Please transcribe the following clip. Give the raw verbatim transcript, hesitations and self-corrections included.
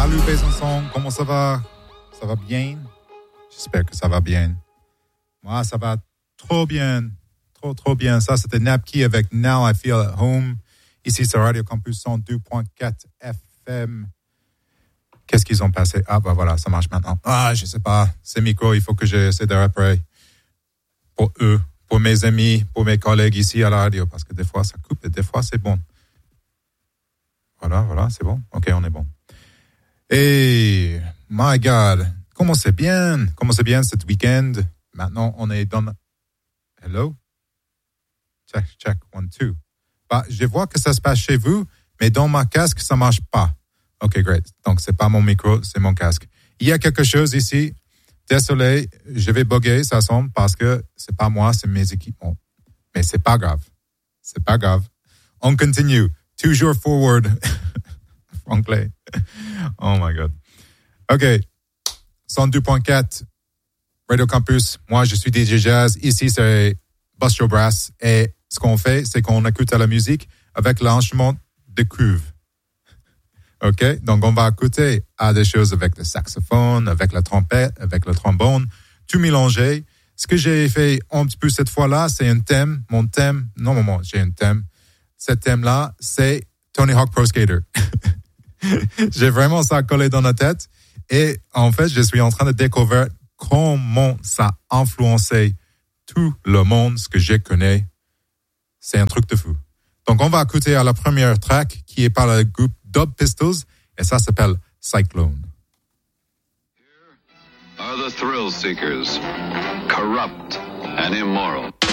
Salut Besançon, comment ça va? Ça va bien? J'espère que ça va bien. Moi, ça va trop bien. Trop, trop bien. Ça, c'était Napki avec Now I Feel at Home. Ici, c'est Radio Campus cent deux virgule quatre F M. Qu'est-ce qu'ils ont passé? Ah, bah voilà, ça marche maintenant. Ah, je sais pas. Ces micros, il faut que j'essaie de réparer. Pour eux, pour mes amis, pour mes collègues ici à la radio. Parce que des fois, ça coupe et des fois, c'est bon. Voilà, voilà, c'est bon. OK, on est bon. Et, my God, comment c'est bien, comment c'est bien cet week-end. Maintenant, on est dans... Hello? Check, check, one, two. Bah, je vois que ça se passe chez vous, mais dans ma casque, ça marche pas. OK, great. Donc, c'est pas mon micro, c'est mon casque. Il y a quelque chose ici. Désolé, je vais bugger, ça semble, parce que c'est pas moi, c'est mes équipements. Mais c'est pas grave. C'est pas grave. On continue. Toujours forward. Franklin. Oh my God. OK. cent deux virgule quatre Radio Campus. Moi, je suis D J Jazz. Ici, c'est Bust Your Brass. Et ce qu'on fait, c'est qu'on écoute à la musique avec l'instrument de cuve. OK? Donc, on va écouter à des choses avec le saxophone, avec la trompette, avec le trombone, tout mélangé. Ce que j'ai fait un petit peu cette fois-là, c'est un thème. Mon thème, normalement, j'ai un thème. Ce thème-là, c'est Tony Hawk Pro Skater. J'ai vraiment ça collé dans la tête. Et en fait, je suis en train de découvrir comment ça a influencé tout le monde, ce que je connais. C'est un truc de fou. Donc, on va écouter à la première track qui est par le groupe Dub Pistols et ça s'appelle Cyclone. Here are the thrill seekers, corrupt and immoral.